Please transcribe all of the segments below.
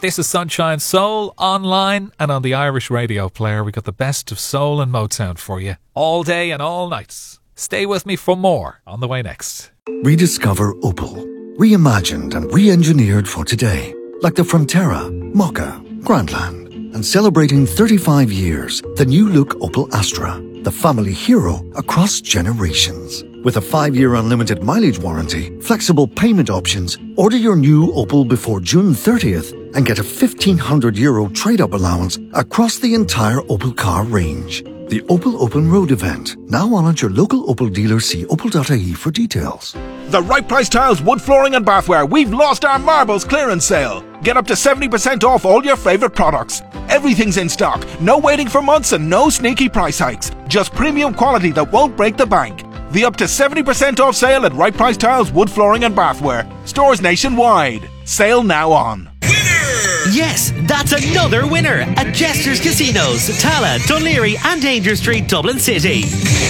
This is Sunshine Soul online and on the Irish Radio Player. We got the best of soul and Motown for you all day and all nights. Stay with me for more on the way next. Rediscover Opel. Reimagined and re-engineered for today. Like the Frontera, Mokka, Grandland. And celebrating 35 years, the new look Opel Astra. The family hero across generations. With a 5-year unlimited mileage warranty, flexible payment options, order your new Opel before June 30th and get a €1,500 trade-up allowance across the entire Opel car range. The Opel Open Road event, now on at your local Opel dealer. See opel.ie for details. The Right Price Tiles wood flooring and bathware. We've lost our marbles clearance sale. Get up to 70% off all your favourite products. Everything's in stock. No waiting for months and no sneaky price hikes. Just premium quality that won't break the bank. The up to 70% off sale at Right Price Tiles wood flooring and bathware. Stores nationwide. Sale now on. Yes, that's another winner at Jester's Casinos, Tala, Dunleary and Danger Street, Dublin City.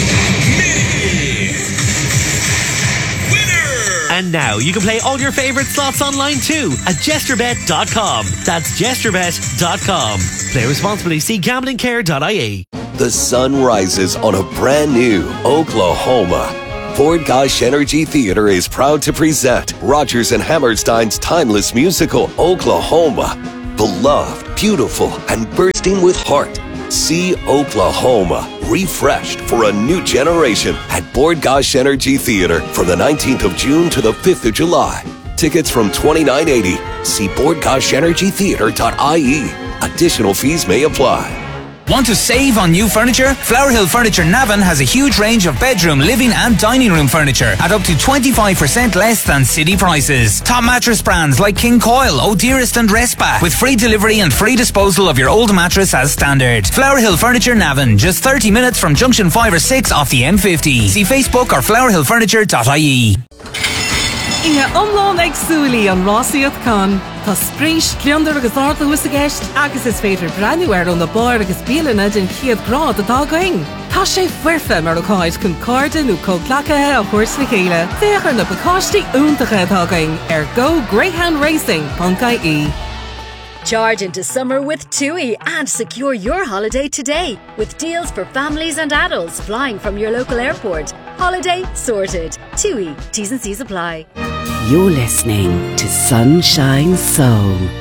And now you can play all your favourite slots online too at jesterbet.com. That's jesterbet.com. Play responsibly. See gamblingcare.ie. The sun rises on a brand new Oklahoma. Ford Gosh Energy Theatre is proud to present Rodgers and Hammerstein's timeless musical, Oklahoma. Beloved, beautiful, and bursting with heart. See Oklahoma, refreshed for a new generation at Ford Gosh Energy Theatre from the 19th of June to the 5th of July. Tickets from $29.80. See BoardGoshEnergyTheatre.ie. Additional fees may apply. Want to save on new furniture? Flower Hill Furniture Navan has a huge range of bedroom, living and dining room furniture at up to 25% less than city prices. Top mattress brands like King Coil, O'Dearest and Respa with free delivery and free disposal of your old mattress as standard. Flower Hill Furniture Navan, just 30 minutes from junction 5 or 6 off the M50. See Facebook or flowerhillfurniture.ie. Inge omlán ag súlí an rásaíocht can. Tá sprís cleandar agus arta huas a gceist agus is féidir breanúir an na bar agus bíalana den chiad grád atá going. Tá sé fuirfe mar a cáid chun cardanú cóglacathe a chuirs na chéile. Féachar na bacáistí úntacha atá going go greyhoundracing.ie. Charge into summer with TUI and secure your holiday today with deals for families and adults flying from your local airport. Holiday sorted. TUI. T's and C's apply. You're listening to Sunshine Soul